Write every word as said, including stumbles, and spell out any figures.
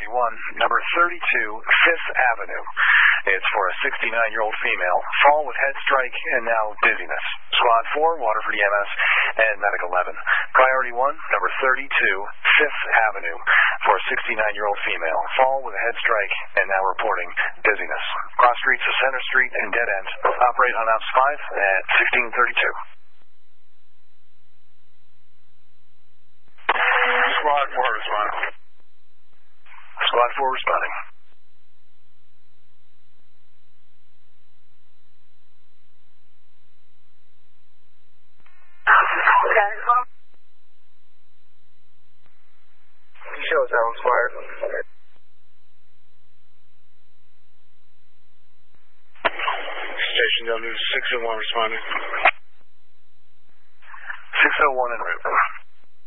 Priority one, number thirty-two, Fifth Avenue. It's for a sixty-nine-year-old female. Fall with head strike and now dizziness. Squad four, Waterford E M S, and Medic eleven. Priority one, number thirty-two, Fifth Avenue. For a sixty-nine-year-old female. Fall with a head strike and now reporting dizziness. Cross streets of Center Street and Dead End. Operate on ops five at sixteen thirty-two. Squad four responding. Squad four responding. Shows how inspired. Station W six oh one responding. six oh one en route.